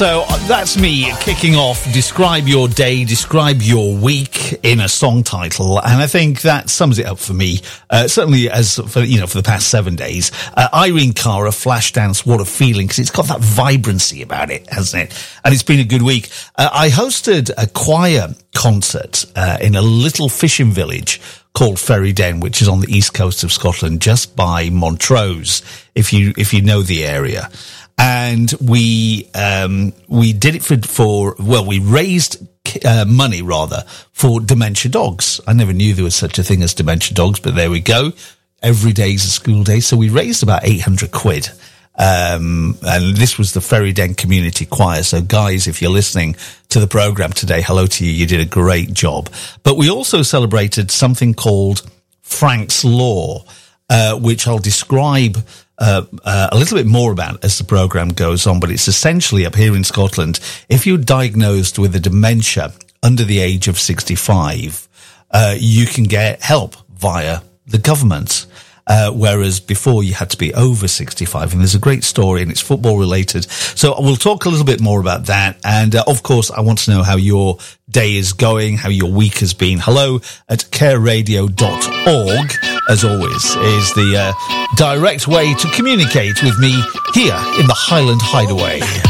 So that's me kicking off. Describe your day, describe your week in a song title, and I think that sums it up for me. Certainly, as for the past 7 days, Irene Cara, Flashdance, what a feeling, because it's got that vibrancy about it, hasn't it? And it's been a good week. I hosted a choir concert in a little fishing village called Ferry Den, which is on the east coast of Scotland, just by Montrose, if you know the area. And we did it we raised money rather for dementia dogs. I never knew there was such a thing as dementia dogs, but there we go. Every day's a school day. So we raised about 800 quid. And this was the Ferry Den Community Choir. So guys, if you're listening to the program today, hello to you. You did a great job. But we also celebrated something called Frank's Law, which I'll describe a little bit more about as the program goes on, but it's essentially up here in Scotland, if you're diagnosed with a dementia under the age of 65, you can get help via the government. Whereas before you had to be over 65, and there's a great story and it's football related. So we'll talk a little bit more about that. And of course, I want to know how your day is going, how your week has been. Hello at careradio.org, as always, is the direct way to communicate with me here in the Highland Hideaway.